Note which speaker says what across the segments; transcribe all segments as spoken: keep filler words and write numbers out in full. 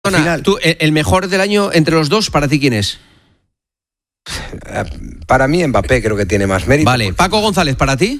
Speaker 1: Ana, tú, el mejor del año entre los dos, ¿para ti quién es?
Speaker 2: Para mí Mbappé creo que tiene más mérito.
Speaker 1: Vale, porque... Paco González, ¿para ti?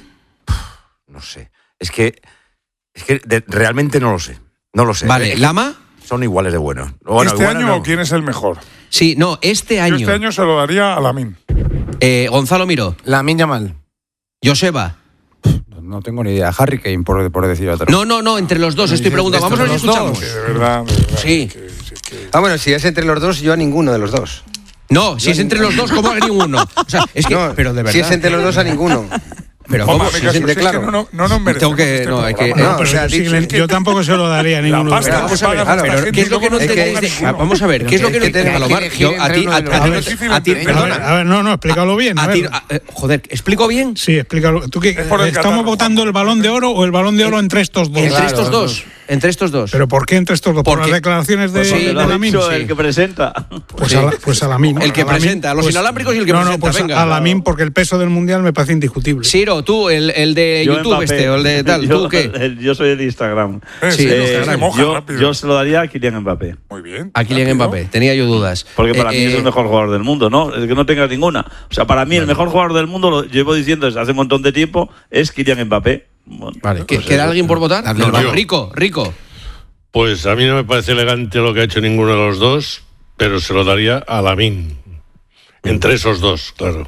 Speaker 3: No sé. Es que, es que de, realmente no lo sé. No lo sé.
Speaker 1: Vale,
Speaker 3: es
Speaker 1: ¿Lama?
Speaker 3: Son iguales de buenos. Bueno,
Speaker 4: ¿Este año
Speaker 3: no.
Speaker 4: quién es el mejor?
Speaker 1: Sí, no, este año.
Speaker 4: Yo este año se lo daría a Lamine.
Speaker 1: Eh, Gonzalo Miró.
Speaker 5: Lamine Yamal.
Speaker 1: Joseba.
Speaker 5: No tengo ni idea. Harry Kane, por, por decir otro.
Speaker 1: No, no, no, entre los dos estoy preguntando. Vamos a ver si escuchamos.
Speaker 4: Sí, de verdad, de verdad.
Speaker 1: Sí.
Speaker 4: Que, que, que...
Speaker 2: Ah, bueno, si es entre los dos, yo a ninguno de los dos.
Speaker 1: No, si es entre los dos, ¿cómo a ninguno? O sea, es que,
Speaker 2: no,
Speaker 1: pero de verdad.
Speaker 2: Si es entre los dos, a ninguno.
Speaker 1: Pero
Speaker 2: ¿cómo?
Speaker 4: Hombre,
Speaker 2: Si es entre,
Speaker 4: es
Speaker 2: claro.
Speaker 4: que no, no, no nos merecemos
Speaker 1: Tengo que,
Speaker 4: este
Speaker 1: no, hay que,
Speaker 4: programa.
Speaker 2: no,
Speaker 6: pero
Speaker 2: o sea,
Speaker 6: sí,
Speaker 2: dicho,
Speaker 6: yo tampoco se lo daría a ninguno.
Speaker 4: La pasta
Speaker 6: Pero,
Speaker 4: vamos a ver,
Speaker 2: claro,
Speaker 1: pero ¿qué es lo que no
Speaker 2: es que-
Speaker 1: entendéis? de-
Speaker 4: es que-
Speaker 1: Vamos a ver, ¿qué es lo que no
Speaker 2: es que tenemos
Speaker 1: Palomar,
Speaker 5: que elegir
Speaker 1: yo a ti,
Speaker 5: entre
Speaker 1: a,
Speaker 5: uno
Speaker 1: a,
Speaker 5: de
Speaker 1: ti,
Speaker 5: los
Speaker 1: no
Speaker 4: dos.
Speaker 1: te- a ti,
Speaker 4: A ver,
Speaker 6: a ver,
Speaker 1: perdona.
Speaker 6: a ver, no, no, explícalo bien. A
Speaker 1: A ti,
Speaker 6: ver.
Speaker 1: a- eh, joder, ¿explico bien?
Speaker 6: Sí, explícalo. ¿Tú qué,
Speaker 4: Es por el
Speaker 6: ¿Estamos
Speaker 4: Qatar,
Speaker 6: votando
Speaker 4: Juan.
Speaker 6: el Balón de Oro o el Balón de Oro entre estos dos?
Speaker 1: Entre
Speaker 5: Claro,
Speaker 1: estos
Speaker 5: los
Speaker 1: dos. Entre estos dos.
Speaker 6: ¿Pero por qué entre estos dos? ¿Por
Speaker 1: Porque-
Speaker 6: las declaraciones de,
Speaker 1: Pues sí,
Speaker 6: de
Speaker 1: lo ha
Speaker 6: Lamine?
Speaker 1: dicho
Speaker 7: el que presenta.
Speaker 6: Pues,
Speaker 1: Sí.
Speaker 6: a la, pues a Lamine.
Speaker 1: El que
Speaker 6: A Lamine,
Speaker 1: presenta, a los
Speaker 6: pues-
Speaker 1: inalámbricos y el que
Speaker 6: no,
Speaker 1: presenta,
Speaker 6: No, pues
Speaker 1: venga.
Speaker 6: a Lamine, porque el peso del Mundial me parece indiscutible.
Speaker 1: Ciro, tú, el, el de
Speaker 7: Yo
Speaker 1: YouTube
Speaker 7: Mbappé.
Speaker 1: este, o el de tal,
Speaker 7: yo,
Speaker 1: ¿tú qué?
Speaker 7: el- yo soy de Instagram.
Speaker 4: Eh,
Speaker 1: Sí,
Speaker 4: sí,
Speaker 1: eh,
Speaker 4: se moja
Speaker 7: yo,
Speaker 4: rápido.
Speaker 7: yo se lo daría a Kylian Mbappé.
Speaker 4: Muy bien.
Speaker 1: A Kylian
Speaker 4: rápido.
Speaker 1: Mbappé, tenía yo dudas.
Speaker 7: Porque para
Speaker 1: Eh,
Speaker 7: mí es
Speaker 1: eh,
Speaker 7: el mejor jugador del mundo, ¿no? Es que no tengas ninguna. O sea, para mí el mejor jugador del mundo, lo llevo diciendo desde hace un montón de tiempo, es Kylian Mbappé. Bueno,
Speaker 1: Vale, ¿que-
Speaker 7: pues
Speaker 1: ¿queda
Speaker 7: eso.
Speaker 1: alguien por votar?
Speaker 5: Dale,
Speaker 1: No,
Speaker 5: dale.
Speaker 1: no, Rico, Rico.
Speaker 8: Pues a mí no me parece elegante lo que ha hecho ninguno de los dos, pero se lo daría a Lamine. Entre esos dos, claro.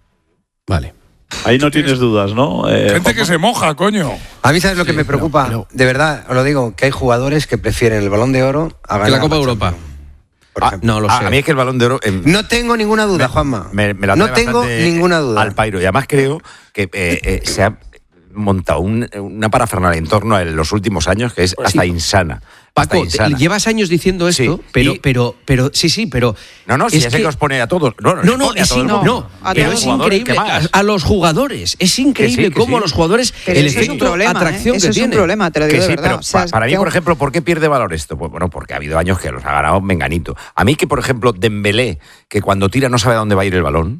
Speaker 1: Vale.
Speaker 7: Ahí no tienes dudas, ¿no? Eh,
Speaker 4: Gente
Speaker 7: Juanma?
Speaker 4: que se moja, coño.
Speaker 2: A mí, ¿sabes lo que me preocupa?
Speaker 5: pero-
Speaker 2: De verdad, os lo digo, que hay jugadores que prefieren el Balón de Oro a ganar
Speaker 1: Que la Copa Europa.
Speaker 2: Champions, por
Speaker 3: Ah,
Speaker 2: ejemplo.
Speaker 1: No lo
Speaker 3: a,
Speaker 1: sé.
Speaker 3: a mí es que el Balón de Oro... em,
Speaker 2: No tengo ninguna duda, Juanma.
Speaker 3: me, me la
Speaker 2: no
Speaker 3: trae
Speaker 2: tengo
Speaker 3: bastante
Speaker 2: ninguna duda.
Speaker 3: al pairo. Y además creo que eh, eh, se ha montado un- una parafernalia en torno a los últimos años que es hasta
Speaker 1: sí.
Speaker 3: insana.
Speaker 1: Paco,
Speaker 3: hasta
Speaker 1: te-
Speaker 3: insana.
Speaker 1: llevas años diciendo esto,
Speaker 3: Sí,
Speaker 1: pero,
Speaker 3: y-
Speaker 1: pero, pero, sí, sí, pero.
Speaker 3: No, no, si
Speaker 1: es
Speaker 3: ya sé que os pone a todos. No, no,
Speaker 1: No,
Speaker 3: les
Speaker 1: no,
Speaker 3: pone a
Speaker 1: es
Speaker 3: todo el
Speaker 1: in-
Speaker 3: mundo.
Speaker 1: no,
Speaker 9: a
Speaker 1: pero
Speaker 9: todos
Speaker 1: es
Speaker 9: los
Speaker 3: jugadores,
Speaker 1: increíble.
Speaker 3: ¿qué más?
Speaker 1: A, a los jugadores. Es increíble
Speaker 3: Que sí, que
Speaker 1: cómo
Speaker 3: sí.
Speaker 1: los jugadores.
Speaker 9: Pero
Speaker 1: el
Speaker 9: eso es un
Speaker 1: efecto
Speaker 9: problema,
Speaker 1: atracción
Speaker 9: ¿eh?
Speaker 1: que
Speaker 9: Eso es un
Speaker 1: tiene.
Speaker 9: problema, te lo digo
Speaker 3: Que
Speaker 9: de
Speaker 3: sí,
Speaker 9: verdad.
Speaker 3: pero
Speaker 9: O sea,
Speaker 3: pa- para mí,
Speaker 9: que
Speaker 3: por
Speaker 9: un-
Speaker 3: ejemplo, ¿por qué pierde valor esto? Pues bueno, porque ha habido años que los ha ganado Menganito. A mí que, por ejemplo, Dembélé, que cuando tira no sabe a dónde va a ir el balón,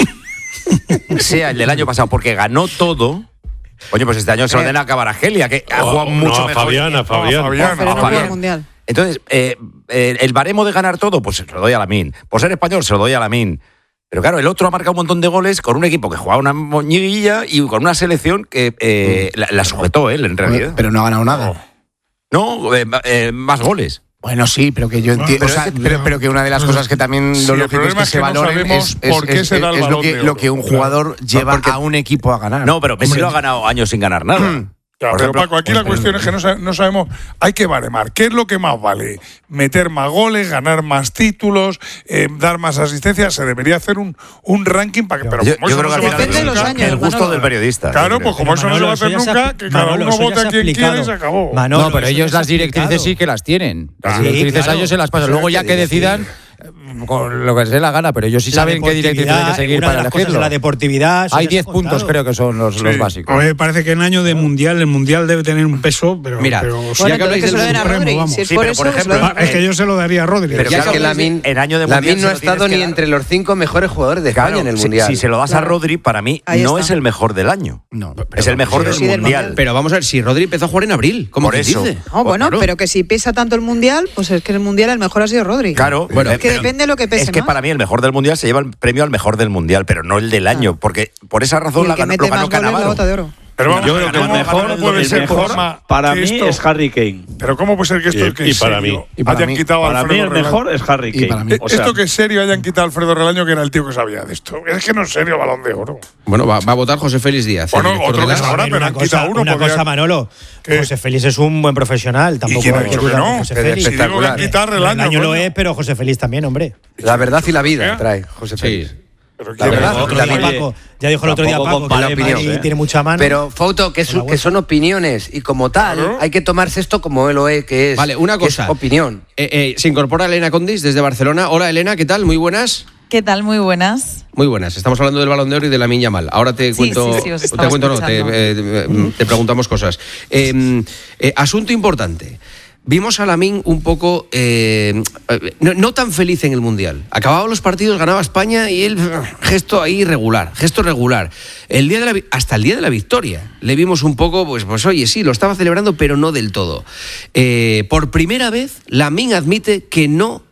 Speaker 3: sea el del año pasado, porque ganó todo. Oye, pues este año se lo den a Cavaragelia, que ha jugado
Speaker 8: Oh,
Speaker 3: mucho
Speaker 8: no, a
Speaker 3: mejor.
Speaker 8: Fabián, a
Speaker 4: No,
Speaker 8: Fabián.
Speaker 4: Fabián,
Speaker 9: pero no
Speaker 3: Fabián.
Speaker 9: juega el Mundial.
Speaker 3: Entonces, eh, eh, el baremo de ganar todo, pues se lo doy a Lamine. Por ser español, se lo doy a Lamine. Pero claro, el otro ha marcado un montón de goles con un equipo que jugaba una moñiguilla y con una selección que eh, la, la sujetó él, en realidad.
Speaker 5: Pero no ha ganado nada.
Speaker 3: No, eh, eh, más goles.
Speaker 5: Bueno, sí, pero que yo entiendo.
Speaker 4: pero
Speaker 5: o sea,
Speaker 4: es que-
Speaker 5: pero, pero que una de las cosas que también
Speaker 4: Sí,
Speaker 5: lo
Speaker 4: el
Speaker 5: lógico es
Speaker 4: problema
Speaker 5: que
Speaker 4: es
Speaker 5: se
Speaker 4: que no
Speaker 5: valoren
Speaker 4: sabemos
Speaker 5: es, es-
Speaker 4: por qué
Speaker 5: es-
Speaker 4: se da el
Speaker 5: es lo
Speaker 4: Balón
Speaker 5: que,
Speaker 4: de
Speaker 5: lo
Speaker 4: Oro.
Speaker 5: que un jugador lleva
Speaker 3: porque-
Speaker 5: a un equipo a ganar.
Speaker 3: No, pero Messi
Speaker 5: Hombre,
Speaker 3: lo ha ganado años sin ganar nada.
Speaker 4: Claro,
Speaker 3: Por
Speaker 4: pero
Speaker 3: ejemplo,
Speaker 4: Paco, aquí la cuestión es que no, sa- no sabemos, hay que baremar. ¿Qué es lo que más vale? Meter más goles, ganar más títulos, eh, dar más asistencia. Se debería hacer un, un ranking para que. Pero
Speaker 3: Yo,
Speaker 4: como
Speaker 3: yo
Speaker 4: eso
Speaker 3: creo
Speaker 4: no
Speaker 3: que
Speaker 4: se
Speaker 3: al
Speaker 4: va a
Speaker 9: Depende
Speaker 4: hacer
Speaker 9: de los
Speaker 4: nunca,
Speaker 9: años,
Speaker 3: el gusto
Speaker 9: Manolo.
Speaker 3: del periodista.
Speaker 4: Claro,
Speaker 3: yo
Speaker 4: pues
Speaker 3: creo.
Speaker 4: como eso no se va a hacer
Speaker 6: Manolo, eso ya se
Speaker 4: nunca,
Speaker 6: ha-
Speaker 4: que cada
Speaker 6: Manolo,
Speaker 4: uno
Speaker 6: eso ya
Speaker 4: vota
Speaker 6: se ha
Speaker 4: quien quiere y
Speaker 6: explicado.
Speaker 4: se acabó.
Speaker 6: Manolo,
Speaker 5: No, pero
Speaker 6: eso
Speaker 5: ellos
Speaker 6: ya se ha
Speaker 5: las directrices
Speaker 6: explicado.
Speaker 5: sí que las tienen. Las
Speaker 6: Sí,
Speaker 5: directrices
Speaker 6: claro.
Speaker 5: a ellos se las pasan. Luego ya que decidan eh, con lo que se dé la gana, pero ellos sí
Speaker 10: La
Speaker 5: saben qué directrices hay que
Speaker 10: deportividad,
Speaker 5: seguir
Speaker 10: una
Speaker 5: para
Speaker 10: de las cosas
Speaker 5: elegirlo.
Speaker 10: de la deportividad. eso
Speaker 5: Hay
Speaker 10: ya se
Speaker 5: diez
Speaker 10: ha
Speaker 5: puntos,
Speaker 10: contado.
Speaker 5: creo que son los,
Speaker 4: Sí.
Speaker 5: los básicos.
Speaker 6: A mí me parece que en año de Mundial, el Mundial debe tener un peso, pero.
Speaker 1: Mira,
Speaker 6: pero
Speaker 1: bueno,
Speaker 6: si
Speaker 9: Bueno,
Speaker 1: ya que
Speaker 9: entonces
Speaker 1: habláis
Speaker 9: que se lo
Speaker 1: del
Speaker 9: den a
Speaker 1: Supremo,
Speaker 9: Rodri.
Speaker 6: vamos.
Speaker 9: Si es
Speaker 3: Sí,
Speaker 9: por
Speaker 3: pero,
Speaker 9: eso,
Speaker 3: por
Speaker 9: que se lo
Speaker 3: ejemplo,
Speaker 9: den a
Speaker 6: Ah, es que yo se lo daría a Rodri.
Speaker 3: Pero
Speaker 2: Ya
Speaker 3: claro,
Speaker 2: que Lamine,
Speaker 3: en año de
Speaker 2: Lamine
Speaker 3: Mundial
Speaker 2: no ha
Speaker 3: se lo tienes
Speaker 2: estado
Speaker 3: que
Speaker 2: ni
Speaker 3: dar.
Speaker 2: entre los cinco mejores jugadores de
Speaker 3: Claro,
Speaker 2: España en el
Speaker 3: si,
Speaker 2: Mundial.
Speaker 3: si se lo das
Speaker 9: Claro.
Speaker 3: a Rodri, para mí
Speaker 9: Ahí
Speaker 3: no
Speaker 9: está.
Speaker 3: es el mejor del año.
Speaker 5: No,
Speaker 3: Es el mejor
Speaker 9: pero
Speaker 3: del
Speaker 9: sí del
Speaker 3: mundial.
Speaker 9: Mundial.
Speaker 1: Pero vamos a ver, si Rodri empezó a jugar en abril, ¿cómo
Speaker 3: Por
Speaker 1: que
Speaker 3: eso.
Speaker 1: dice?
Speaker 9: No, bueno,
Speaker 1: Claro.
Speaker 9: pero que si pesa tanto el Mundial, pues es que el Mundial el mejor ha sido Rodri.
Speaker 3: Claro,
Speaker 1: Bueno,
Speaker 3: eh,
Speaker 9: Es que
Speaker 3: pero
Speaker 9: depende de lo que pese
Speaker 3: Es que
Speaker 9: más.
Speaker 3: para mí el mejor del mundial se lleva el premio al mejor del mundial, pero no el del año, porque por esa
Speaker 9: Y
Speaker 3: razón
Speaker 9: el
Speaker 3: la
Speaker 9: que
Speaker 3: ganó,
Speaker 9: mete
Speaker 3: lo ganó
Speaker 9: más goles la
Speaker 3: Cannavaro.
Speaker 9: bota de oro.
Speaker 4: Pero vamos
Speaker 7: Yo
Speaker 4: a ver,
Speaker 7: creo que el
Speaker 4: ¿cómo-
Speaker 7: mejor,
Speaker 4: cómo puede
Speaker 7: el
Speaker 4: ser,
Speaker 7: mejor
Speaker 4: Juanma,
Speaker 7: para
Speaker 4: que
Speaker 7: mí
Speaker 4: esto-
Speaker 7: es Harry Kane.
Speaker 4: Pero ¿cómo puede ser que esto
Speaker 8: Y-
Speaker 4: que
Speaker 8: y
Speaker 4: es
Speaker 8: para
Speaker 4: serio
Speaker 8: mí.
Speaker 5: Y para
Speaker 4: hayan
Speaker 5: mí.
Speaker 4: quitado a
Speaker 7: Para mí
Speaker 4: Alfredo
Speaker 7: el
Speaker 4: Relán?
Speaker 7: mejor es Harry
Speaker 5: Y
Speaker 7: Kane.
Speaker 5: para mí.
Speaker 7: O sea,
Speaker 4: Esto que es serio hayan quitado a Alfredo Relaño, que era el tío que sabía de esto. Es que no es serio Balón de Oro.
Speaker 1: Bueno, va, va a votar José Félix Díaz.
Speaker 4: Bueno,
Speaker 1: el director
Speaker 4: otro
Speaker 1: de
Speaker 4: que
Speaker 1: la-
Speaker 4: sabrá,
Speaker 10: A ver,
Speaker 4: pero
Speaker 10: una
Speaker 4: han
Speaker 10: cosa,
Speaker 4: quitado uno,
Speaker 10: una
Speaker 4: podrían-
Speaker 10: cosa, Manolo.
Speaker 4: ¿Qué?
Speaker 10: José Félix es un buen profesional. Tampoco
Speaker 4: quién ha
Speaker 10: hay que
Speaker 4: dicho que
Speaker 10: dudar de
Speaker 4: no?
Speaker 10: José
Speaker 2: Pero
Speaker 10: Félix.
Speaker 4: Si digo que
Speaker 2: espectacular.
Speaker 4: han quitado a
Speaker 10: El
Speaker 4: Relaño,
Speaker 10: año lo
Speaker 4: coño.
Speaker 10: es, pero José Félix también, hombre.
Speaker 2: La verdad y la vida
Speaker 4: ¿Eh?
Speaker 2: trae José
Speaker 1: Sí.
Speaker 2: Félix.
Speaker 4: Pero
Speaker 2: La
Speaker 4: ¿quién
Speaker 2: verdad,
Speaker 4: es?
Speaker 10: Otro
Speaker 2: la
Speaker 10: día
Speaker 2: vida.
Speaker 10: Paco, ya dijo el otro día
Speaker 7: Tampoco
Speaker 10: Paco que
Speaker 7: compares,
Speaker 10: el Madrid
Speaker 2: opinión.
Speaker 10: tiene mucha mano.
Speaker 2: Pero, Fauto, que, su- que son opiniones y como tal,
Speaker 4: Claro.
Speaker 2: hay que tomarse esto como lo es, que es.
Speaker 1: Vale, una
Speaker 2: que es
Speaker 1: cosa.
Speaker 2: opinión.
Speaker 1: Eh, eh, se incorpora Elena Condis desde Barcelona. Hola, Elena, ¿qué tal? Muy buenas.
Speaker 11: ¿Qué tal? Muy buenas.
Speaker 1: Muy buenas. Estamos hablando del Balón de Oro y de Lamine Yamal. Ahora te
Speaker 11: Sí,
Speaker 1: cuento,
Speaker 11: sí, sí, os
Speaker 1: te
Speaker 11: estaba
Speaker 1: cuento no, te,
Speaker 11: escuchando.
Speaker 1: eh, te preguntamos cosas. Eh, eh, asunto importante. vimos a Lamine un poco eh, no, no tan feliz en el Mundial. Acababan los partidos, ganaba España y él, gesto ahí regular, gesto regular. El día de la, hasta el día de la victoria le vimos un poco, pues, pues oye, sí, lo estaba celebrando, pero no del todo. Eh, por primera vez, Lamine admite que no